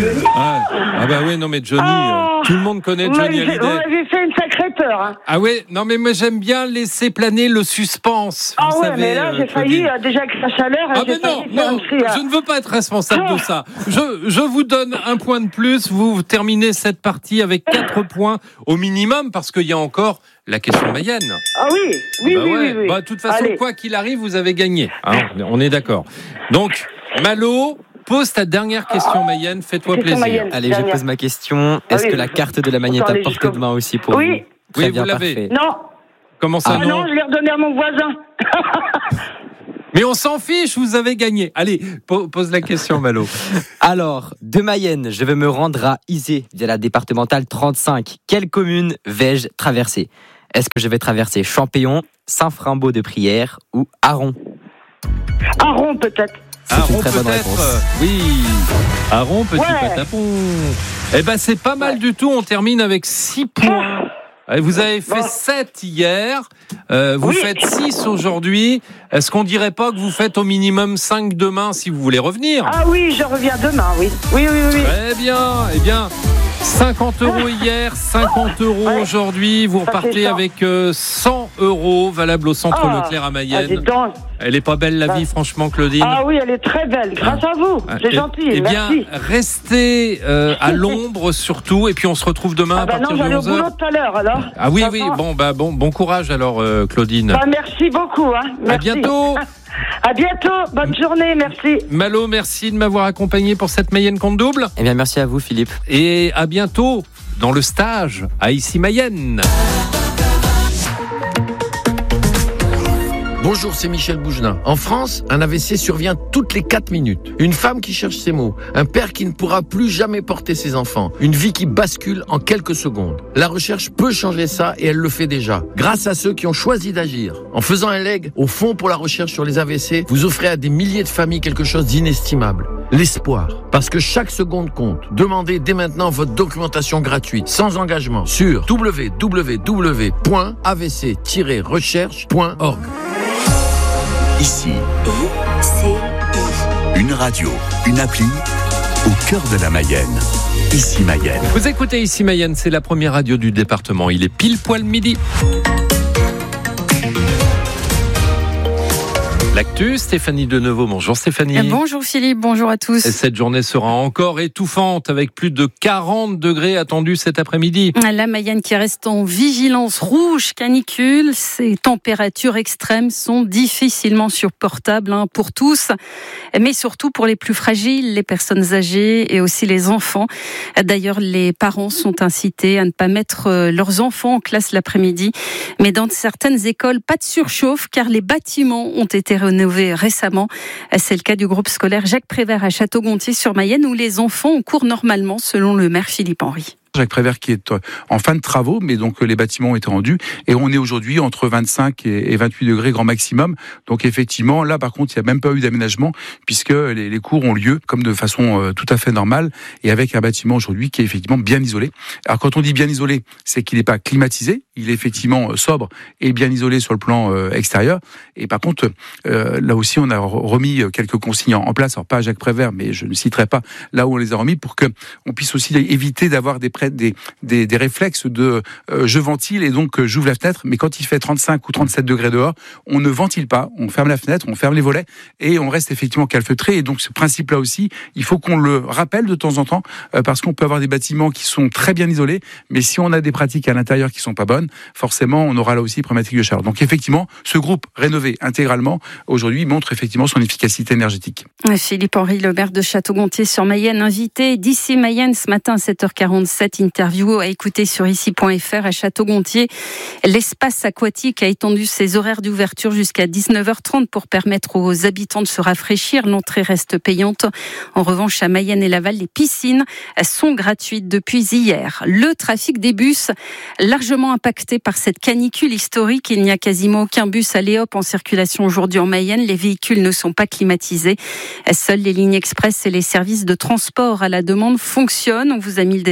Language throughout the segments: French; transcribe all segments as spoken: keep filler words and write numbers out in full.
Johnny. Ah, ah bah oui, non mais Johnny, Oh, euh, tout le monde connaît vous Johnny m'avez, Hallyday. vous m'avez fait une sacrée peur. Hein. Ah oui, non mais moi j'aime bien laisser planer le suspense. Ah vous ouais, savez, mais là, euh, j'ai failli, Claudine. euh, déjà avec la chaleur, Ah j'ai mais non, failli faire non, un cri, euh. je ne veux pas être responsable Oh. de ça. Je, je vous donne un point de plus. Vous terminez cette partie avec quatre points au minimum parce qu'il y a encore la question Mayenne. Ah oui, oui, Bah oui, ouais. oui, oui. Bah, de toute façon, Allez. quoi qu'il arrive, vous avez gagné. Hein, on est d'accord. Donc, Malo, pose ta dernière question Mayenne. Fais-toi Question plaisir. Mayenne. Allez, je Dernière. pose ma question. Ah Est-ce oui, que la je- carte de la Mayenne est Autant à aller portée jusqu'au de main aussi pour Oui. vous? Très Oui, bien, vous l'avez. parfait. Non, Comment ça, ah non, non, je l'ai redonné à mon voisin. Mais on s'en fiche, vous avez gagné. Allez, po- pose la question, Malo. Alors, de Mayenne, je vais me rendre à Izé via la départementale trente-cinq. Quelle commune vais-je traverser? Est-ce que je vais traverser Champéon, Saint-Frimbault-de-Prière ou Aron? Aron, peut-être. C'est une Aron très bonne peut-être. réponse. Oui. Aron, petit Ouais. patapon. Eh ben, c'est pas mal du tout. On termine avec six points. Eh, Vous avez fait Bon. sept hier. Euh, vous Oui. faites six aujourd'hui. Est-ce qu'on dirait pas que vous faites au minimum cinq demain si vous voulez revenir? Ah oui, je reviens demain, oui. Oui, oui, oui. oui. Très bien. Eh bien, cinquante euros hier, cinquante euros Ouais. aujourd'hui. Vous Ça fait repartez cent. avec euh, cent euros valables au centre Ah. Leclerc à Ah, dis Mayenne. donc. Elle est pas belle la vie, franchement, Claudine. Ah oui, elle est très belle, grâce à vous. C'est Eh- gentil, Eh bien, merci. restez euh, à l'ombre surtout, et puis on se retrouve demain Ah à bah partir non, de j'allais au onze boulot heures. tout à l'heure, alors. Ah oui, Ça oui, va bon, bah, bon, bon courage alors, euh, Claudine. Bah, merci beaucoup. Hein. Merci. À bientôt. À bientôt. Bonne journée. Merci. Malo, merci de m'avoir accompagné pour cette Mayenne compte double, Eh bien, merci à vous, Philippe. et à bientôt dans le stage à Ici Mayenne. Bonjour, c'est Michel Bougelin. En France, un A V C survient toutes les quatre minutes. Une femme qui cherche ses mots, un père qui ne pourra plus jamais porter ses enfants, une vie qui bascule en quelques secondes. La recherche peut changer ça et elle le fait déjà, grâce à ceux qui ont choisi d'agir. En faisant un leg au Fonds pour la recherche sur les A V C, vous offrez à des milliers de familles quelque chose d'inestimable. L'espoir. Parce que chaque seconde compte. Demandez dès maintenant votre documentation gratuite, sans engagement, sur w w w point a v c tiret recherche point org. Ici, une radio, une appli, au cœur de la Mayenne. Ici Mayenne. Vous écoutez Ici Mayenne, c'est la première radio du département. Il est pile poil midi. L'actu, Stéphanie Deneuve. Bonjour Stéphanie. Bonjour Philippe, bonjour à tous. Et cette journée sera encore étouffante avec plus de quarante degrés attendus cet après-midi. La Mayenne qui reste en vigilance rouge canicule. Ces températures extrêmes sont difficilement supportables hein, pour tous, mais surtout pour les plus fragiles, les personnes âgées et aussi les enfants. D'ailleurs, les parents sont incités à ne pas mettre leurs enfants en classe l'après-midi. Mais dans certaines écoles, pas de surchauffe car les bâtiments ont été rénové récemment. C'est le cas du groupe scolaire Jacques Prévert à Château-Gontier-sur-Mayenne où les enfants ont cours normalement selon le maire Philippe Henry. Jacques Prévert qui est en fin de travaux, mais donc les bâtiments ont été rendus et on est aujourd'hui entre vingt-cinq et vingt-huit degrés grand maximum. Donc effectivement, là par contre, il n'y a même pas eu d'aménagement puisque les, les cours ont lieu comme de façon euh, tout à fait normale et avec un bâtiment aujourd'hui qui est effectivement bien isolé. Alors quand on dit bien isolé, c'est qu'il n'est pas climatisé, il est effectivement sobre et bien isolé sur le plan euh, extérieur. Et par contre, euh, là aussi, on a remis quelques consignes en place. Alors pas à Jacques Prévert, mais je ne citerai pas là où on les a remis pour que on puisse aussi éviter d'avoir des Des, des, des réflexes de euh, je ventile et donc euh, j'ouvre la fenêtre, mais quand il fait trente-cinq ou trente-sept degrés dehors, on ne ventile pas, on ferme la fenêtre, on ferme les volets et on reste effectivement calfeutré. Et donc ce principe-là aussi, il faut qu'on le rappelle de temps en temps euh, parce qu'on peut avoir des bâtiments qui sont très bien isolés, mais si on a des pratiques à l'intérieur qui sont pas bonnes, forcément on aura là aussi problématique de chaleur. Donc effectivement, ce groupe rénové intégralement aujourd'hui montre effectivement son efficacité énergétique. Philippe Henry, le maire de Château-Gontier-sur-Mayenne, invité d'Ici Mayenne ce matin à sept heures quarante-sept. Interview à écouter sur ici point f r à Château-Gontier. L'espace aquatique a étendu ses horaires d'ouverture jusqu'à dix-neuf heures trente pour permettre aux habitants de se rafraîchir. L'entrée reste payante. En revanche, à Mayenne et Laval, les piscines sont gratuites depuis hier. Le trafic des bus, largement impacté par cette canicule historique. Il n'y a quasiment aucun bus à Léop en circulation aujourd'hui en Mayenne. Les véhicules ne sont pas climatisés. Seules les lignes express et les services de transport à la demande fonctionnent. On vous a mis le détail sur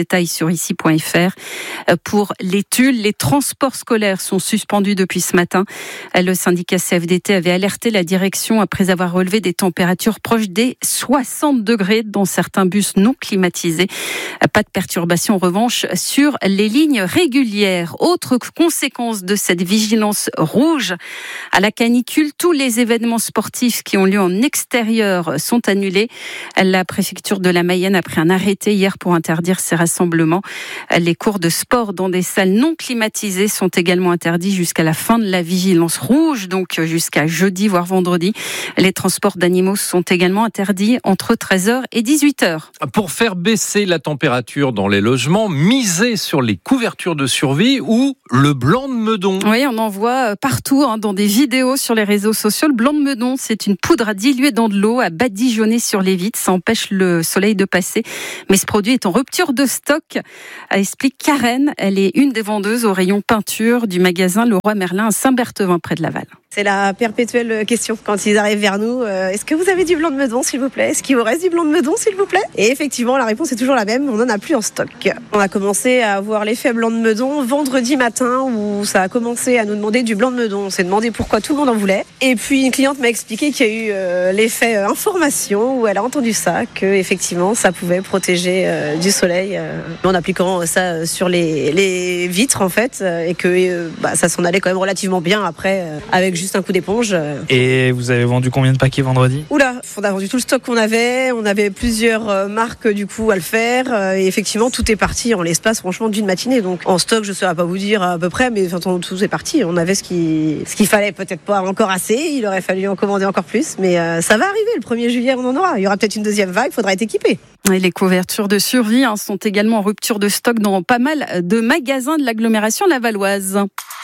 sur ici point f r. Pour les Tulles, les transports scolaires sont suspendus depuis ce matin. Le syndicat C F D T avait alerté la direction après avoir relevé des températures proches des soixante degrés dans certains bus non climatisés. Pas de perturbation en revanche sur les lignes régulières. Autre conséquence de cette vigilance rouge à la canicule, tous les événements sportifs qui ont lieu en extérieur sont annulés. La préfecture de la Mayenne a pris un arrêté hier pour interdire ces rassemblements. Les cours de sport dans des salles non climatisées sont également interdits jusqu'à la fin de la vigilance rouge, donc jusqu'à jeudi voire vendredi. Les transports d'animaux sont également interdits entre treize heures et dix-huit heures. Pour faire baisser la température dans les logements, misez sur les couvertures de survie ou le blanc de Meudon. Oui, on en voit partout hein, dans des vidéos sur les réseaux sociaux. Le blanc de Meudon, c'est une poudre à diluer dans de l'eau, à badigeonner sur les vitres. Ça empêche le soleil de passer. Mais ce produit est en rupture de stock, explique Karen. Elle est une des vendeuses au rayon peinture du magasin Leroy Merlin à Saint-Berthevin, près de Laval. C'est la perpétuelle question quand ils arrivent vers nous. Euh, est-ce que vous avez du blanc de Meudon, s'il vous plaît ? Est-ce qu'il vous reste du blanc de Meudon, s'il vous plaît ? Et effectivement, la réponse est toujours la même. On n'en a plus en stock. On a commencé à avoir l'effet blanc de Meudon vendredi matin où ça a commencé à nous demander du blanc de Meudon. On s'est demandé pourquoi tout le monde en voulait. Et puis une cliente m'a expliqué qu'il y a eu euh, l'effet euh, information où elle a entendu ça, que effectivement ça pouvait protéger euh, du soleil euh, en appliquant ça sur les, les vitres en fait, euh, et que euh, bah, ça s'en allait quand même relativement bien après euh, avec juste un coup d'éponge. Et vous avez vendu combien de paquets vendredi ? Oula, on a vendu tout le stock qu'on avait. On avait plusieurs euh, marques du coup à le faire. Euh, et effectivement, tout est parti en l'espace franchement d'une matinée. Donc en stock, je ne saurais pas vous dire à peu près, mais enfin, tout est parti. On avait ce qui, ce qu'il fallait, peut-être pas encore assez. Il aurait fallu en commander encore plus, mais euh, ça va arriver. Le premier juillet, on en aura. Il y aura peut-être une deuxième vague. Il faudra être équipé. Et les couvertures de survie hein, sont également en rupture de stock dans pas mal de magasins de l'agglomération lavalloise.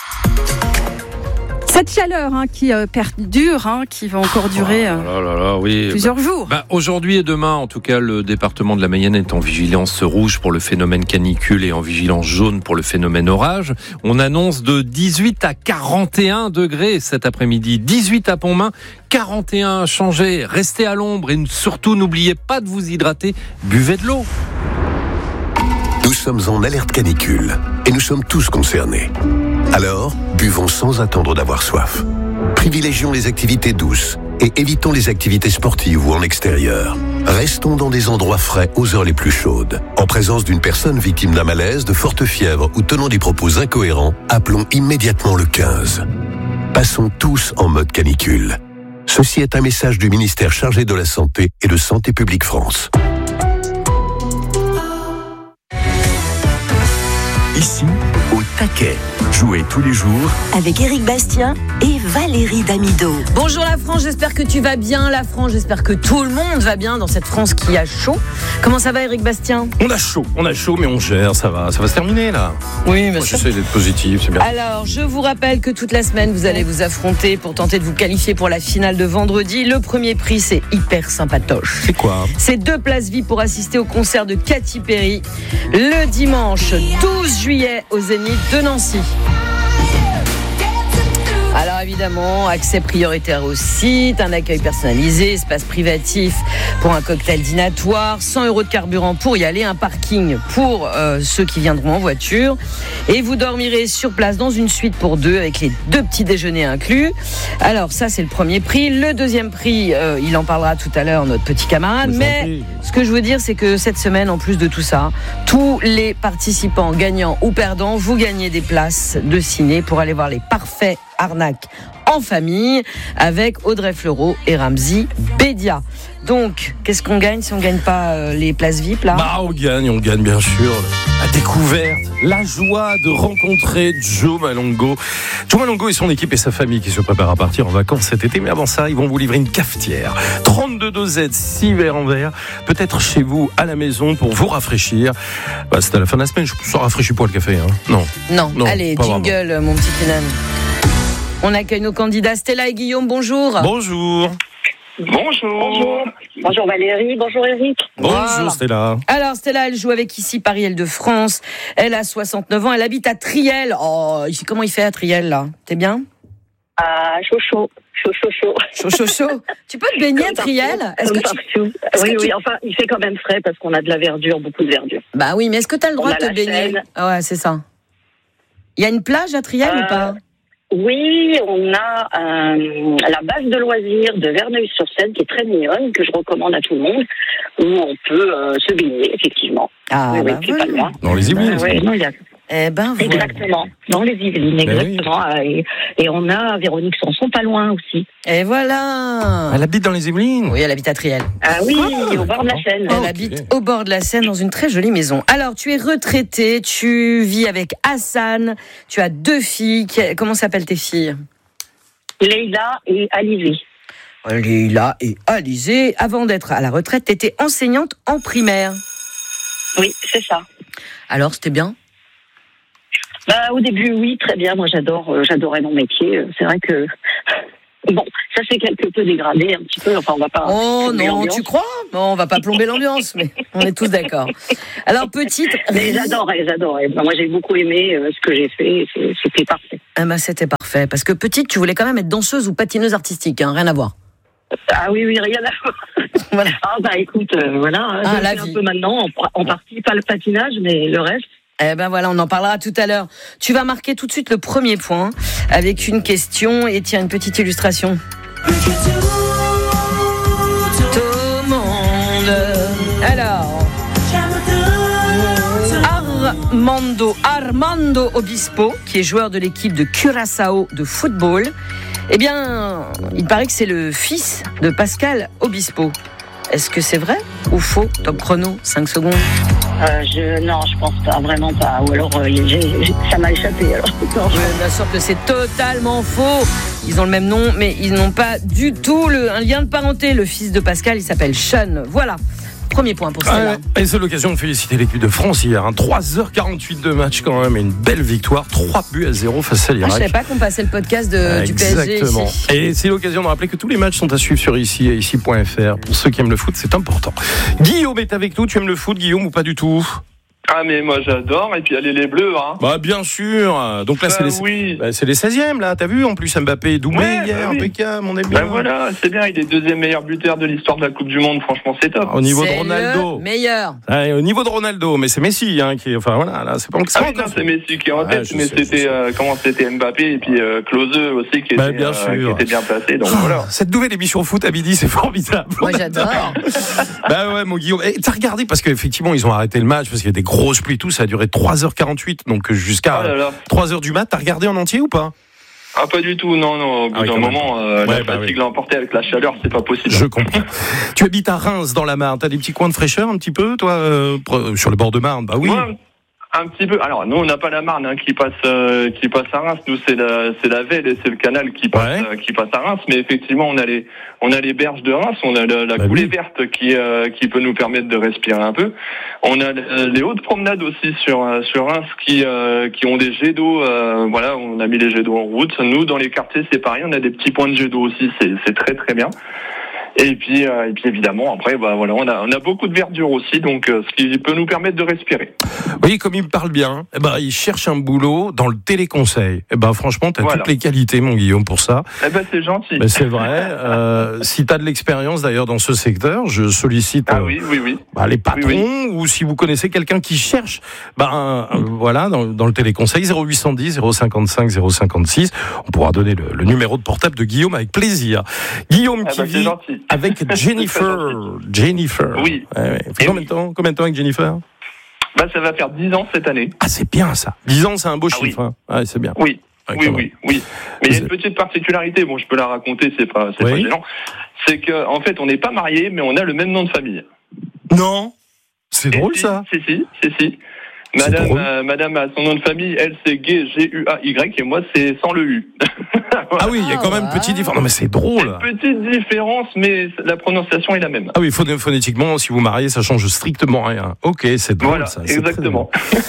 Cette chaleur hein, qui euh, perdure, hein, qui va encore durer euh, oh là là là, oui. plusieurs bah, jours. Bah, aujourd'hui et demain, en tout cas, le département de la Mayenne est en vigilance rouge pour le phénomène canicule et en vigilance jaune pour le phénomène orage. On annonce de dix-huit à quarante et un degrés cet après-midi. dix-huit à Pontmain, quarante et un à Changé. Restez à l'ombre et surtout n'oubliez pas de vous hydrater. Buvez de l'eau. Nous sommes en alerte canicule et nous sommes tous concernés. Alors, buvons sans attendre d'avoir soif. Privilégions les activités douces et évitons les activités sportives ou en extérieur. Restons dans des endroits frais aux heures les plus chaudes. En présence d'une personne victime d'un malaise, de forte fièvre ou tenant des propos incohérents, appelons immédiatement le quinze. Passons tous en mode canicule. Ceci est un message du ministère chargé de la Santé et de Santé publique France. Ici, au taquet. Jouez tous les jours avec Éric Bastien et Valérie Damido. Bonjour la France, j'espère que tu vas bien. La France, j'espère que tout le monde va bien dans cette France qui a chaud. Comment ça va Éric Bastien ? On a chaud, on a chaud, mais on gère, ça va, ça va se terminer là. Oui, bien Moi, sûr. j'essaie d'être positif, c'est bien. Alors, je vous rappelle que toute la semaine, vous allez vous affronter pour tenter de vous qualifier pour la finale de vendredi. Le premier prix, c'est hyper sympatoche. C'est quoi ? C'est deux places V I P pour assister au concert de Katy Perry le dimanche douze juillet au Zénith de Nancy. Alors évidemment, accès prioritaire au site, un accueil personnalisé, espace privatif pour un cocktail dînatoire, cent euros de carburant pour y aller, un parking pour euh, ceux qui viendront en voiture. Et vous dormirez sur place dans une suite pour deux avec les deux petits déjeuners inclus. Alors ça, c'est le premier prix. Le deuxième prix, euh, il en parlera tout à l'heure, notre petit camarade. Mais ce que je veux dire, c'est que cette semaine, en plus de tout ça, tous les participants gagnants ou perdants, vous gagnez des places de ciné pour aller voir les parfaits arnaques en famille avec Audrey Fleurot et Ramzy Bédia. Donc, qu'est-ce qu'on gagne si on ne gagne pas euh, les places V I P là ? Bah, on gagne, on gagne bien sûr la découverte, la joie de rencontrer Joe Malongo. Joe Malongo et son équipe et sa famille qui se préparent à partir en vacances cet été. Mais avant ça, ils vont vous livrer une cafetière. trente-deux dosettes, six verres en verre. Peut-être chez vous, à la maison, pour vous rafraîchir. Bah, c'est à la fin de la semaine, je ne rafraîchis pas le café. Hein. Non. Non. non, allez, jingle, vraiment. Mon petit Kenan. On accueille nos candidats. Stella et Guillaume, bonjour. Bonjour. Bonjour. Bonjour. Bonjour Valérie, bonjour Éric. Bonjour Voilà. Stella. Alors Stella, elle joue avec ici Paris Île-de-France. Elle a soixante-neuf ans, elle habite à Triel. Oh, comment il fait à Triel là ? T'es bien ? Ah, chaud, chaud. Chaud, chaud, chaud. Chaud, chaud, chaud. Tu peux te baigner à Triel? Est-ce que tu... est-ce oui, que oui, tu... enfin, il fait quand même frais parce qu'on a de la verdure, beaucoup de verdure. Bah oui, mais est-ce que tu as le droit de te baigner? Ah ouais, c'est ça. Il y a une plage à Triel euh, ou pas? Oui, on a euh, la base de loisirs de Verneuil-sur-Seine qui est très mignonne, que je recommande à tout le monde, où on peut euh, se baigner, effectivement. Ah, oui, bah oui, voilà. Pas loin. Dans les Yvelines. Euh, oui, non, il y a... Eh ben, voilà. Exactement, dans les Yvelines, exactement. Oui. Et, et on a Véronique Sanson pas loin aussi. Et voilà. Elle habite dans les Yvelines? Oui, elle habite à Triel. Ah oui, ah, au bord de la Seine. Elle okay. habite au bord de la Seine dans une très jolie maison. Alors, tu es retraitée, tu vis avec Hassan, tu as deux filles. Comment s'appellent tes filles? Leïla et Alizé. Leïla et Alizé. Avant d'être à la retraite, tu étais enseignante en primaire. Oui, c'est ça. Alors, c'était bien? Bah, au début, oui, très bien. Moi, j'adore, euh, j'adorais mon métier. C'est vrai que bon, ça s'est quelque peu dégradé un petit peu. Enfin, on va pas. Oh non, tu crois? Non, on va pas plomber l'ambiance, mais on est tous d'accord. Alors, petite. Mais j'adorais, j'adorais. Moi, j'ai beaucoup aimé euh, ce que j'ai fait. C'était parfait. Ah bah, c'était parfait. Parce que petite, tu voulais quand même être danseuse ou patineuse artistique, hein, rien à voir. Ah oui, oui, rien à voir. Voilà. Ah bah écoute, euh, voilà. Ah, je la fais vie. un peu maintenant, en, en partie, pas le patinage, mais le reste. Eh ben voilà, on en parlera tout à l'heure. Tu vas marquer tout de suite le premier point avec une question et tiens, une petite illustration. Tout le monde. Alors, Armando, Armando Obispo, qui est joueur de l'équipe de Curaçao de football, eh bien, il paraît que c'est le fils de Pascal Obispo. Est-ce que c'est vrai ou faux? Top chrono, cinq secondes. Euh, je, non, je pense pas, vraiment pas. Ou alors, euh, j'ai, j'ai, ça m'a échappé. Alors. Non, je... Bien sûr que c'est totalement faux. Ils ont le même nom, mais ils n'ont pas du tout le, un lien de parenté. Le fils de Pascal, il s'appelle Sean. Voilà. Premier point pour celle-là. Ah ouais. Et c'est l'occasion de féliciter l'équipe de France hier. Hein. trois heures quarante-huit de match quand même. Et une belle victoire. trois buts à zéro face à l'Irak. Ah, je ne savais pas qu'on passait le podcast de, ah, du P S G exactement. ici. Et c'est l'occasion de rappeler que tous les matchs sont à suivre sur ici et ici point f r. Pour ceux qui aiment le foot, c'est important. Guillaume est avec nous. Tu aimes le foot, Guillaume, ou pas du tout? Ah mais moi j'adore, et puis allez les Bleus hein. Bah bien sûr. Donc là bah, c'est les oui. bah, c'est les seizièmes là, t'as vu en plus Mbappé doublé ouais, hier, bah, oui. impeccable, on est bien. Bah voilà, c'est bien, il est deuxième meilleur buteur de l'histoire de la Coupe du Monde, franchement c'est top. Au niveau c'est de Ronaldo. Le meilleur. Ouais, au niveau de Ronaldo, mais c'est Messi hein qui est enfin voilà, là c'est pas ah oui, non, c'est Messi qui est en tête, ouais, mais sais, c'était euh, comment c'était Mbappé et puis euh, Klose aussi qui, bah, était, bien euh, qui était bien placé donc oh, voilà. Cette nouvelle émission foot à midi, c'est formidable. Moi j'adore. Bah ouais mon Guillaume, et t'as regardé parce qu'effectivement ils ont arrêté le match parce qu'il y a des grosses pluies tout, ça a duré trois heures quarante-huit, donc jusqu'à oh trois heures du mat. T'as regardé en entier ou pas? Ah pas du tout, non, non. Au bout ah, oui, d'un moment, euh, ouais, la bah, fatigue oui. l'a emporté avec la chaleur, c'est pas possible. Je comprends. Tu habites à Reims, dans la Marne. T'as des petits coins de fraîcheur un petit peu, toi, euh, sur le bord de Marne? Bah oui. Ouais. Un petit peu. Alors nous on n'a pas la Marne hein, qui passe euh, qui passe à Reims. Nous c'est la c'est la Velle et c'est le canal qui passe ouais. euh, qui passe à Reims. Mais effectivement on a les on a les berges de Reims. On a la, la bah coulée oui. verte qui euh, qui peut nous permettre de respirer un peu. On a les hautes promenades aussi sur euh, sur Reims qui euh, qui ont des jets d'eau. Euh, voilà, on a mis les jets d'eau en route. Nous dans les quartiers c'est pareil. On a des petits points de jets d'eau aussi. C'est c'est très très bien. Et puis, euh, et puis évidemment, après, bah voilà, on a, on a beaucoup de verdure aussi, donc euh, ce qui peut nous permettre de respirer. Oui, comme il me parle bien, eh ben, il cherche un boulot dans le téléconseil. Eh ben, franchement, t'as voilà. toutes les qualités, mon Guillaume, pour ça. Eh ben, c'est gentil. Ben, c'est vrai. euh, si t'as de l'expérience d'ailleurs dans ce secteur, je sollicite ah, euh, oui, oui, oui. Bah, les patrons oui, oui. ou si vous connaissez quelqu'un qui cherche, ben euh, voilà, dans, dans le téléconseil zéro huit cent dix zéro cinquante-cinq zéro cinquante-six. On pourra donner le, le numéro de portable de Guillaume avec plaisir. Guillaume eh qui ben, vit avec Jennifer. Jennifer. Oui. Ouais, ouais. Ça fait combien de temps, combien de temps avec Jennifer? Bah, ça va faire dix ans cette année. Ah, c'est bien ça. dix ans, c'est un beau ah, chiffre. Oui. Hein. Ouais, c'est bien. Oui. Ouais, oui, oui, oui. Mais il y a une petite particularité. Bon, je peux la raconter. C'est pas, c'est oui. pas gênant. C'est que, en fait, on n'est pas mariés, mais on a le même nom de famille. Non. C'est et drôle si, ça. Si, si, si, si. Madame, euh, Madame a son nom de famille, elle c'est Gay, G U A Y, et moi c'est sans le U. Voilà. Ah oui, il y a quand même une petite différence. Non mais c'est drôle. Une petite différence, mais la prononciation est la même. Ah oui, phonétiquement, si vous mariez, ça change strictement rien. Ok, c'est drôle voilà, ça. Exactement.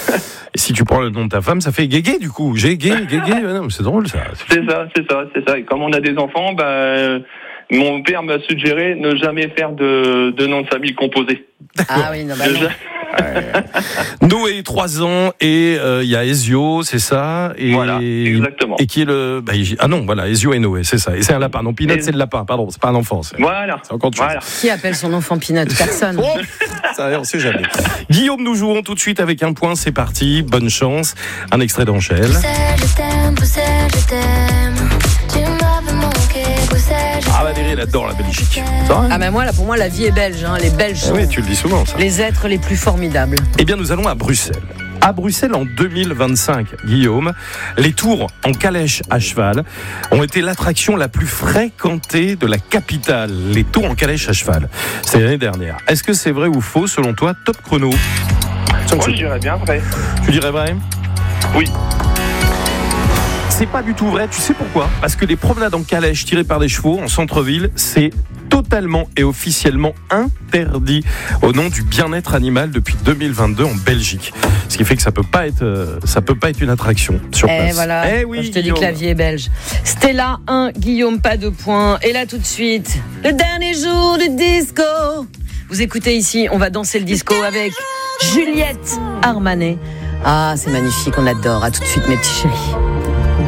Et si tu prends le nom de ta femme, ça fait Guégué du coup. J'ai Gué, Guégué. Non, c'est drôle ça. C'est, c'est ça, c'est ça, c'est ça. Et comme on a des enfants, bah, mon père m'a suggéré ne jamais faire de, de nom de famille composé. Ah oui, non, bah non. Noé, trois ans, et il euh, y a Ezio, c'est ça. Et, voilà, exactement. Et qui est le... Bah, ah non, voilà, Ezio et Noé, c'est ça. Et c'est un lapin. Non, Pinot, c'est le lapin, pardon, c'est pas un enfant. C'est... Voilà. C'est encore voilà. Qui appelle son enfant Pinot? Personne. Oh, ça, on sait jamais. Guillaume, nous jouons tout de suite avec un point, c'est parti. Bonne chance. Un extrait d'Angèle. Je t'aime, je t'aime. Tu m'avais manqué, Ah, Valérie, elle adore la Belgique. Ah, ben moi, là, pour moi, la vie est belge. Hein. Les Belges sont ah oui, tu le dis souvent, ça. les êtres les plus formidables. Eh bien, nous allons à Bruxelles. À Bruxelles en deux mille vingt-cinq, Guillaume, les tours en calèche à cheval ont été l'attraction la plus fréquentée de la capitale. Les tours en calèche à cheval. C'est l'année dernière. Est-ce que c'est vrai ou faux selon toi? Top chrono. Moi, je dirais bien vrai. Tu dirais vrai? Oui. C'est pas du tout vrai, tu sais pourquoi? Parce que les promenades en calèche tirées par des chevaux en centre-ville, c'est totalement et officiellement interdit au nom du bien-être animal depuis deux mille vingt-deux en Belgique. Ce qui fait que ça peut pas être, euh, ça peut pas être une attraction sur place. Eh voilà, eh oui, je te Guillaume. dis que la vie est belge. Stella un, Guillaume pas de points. Et là tout de suite, le dernier jour du disco. Vous écoutez ici, on va danser le disco avec Juliette Armanet. Ah, c'est magnifique, on adore. À tout de suite mes petits chéris.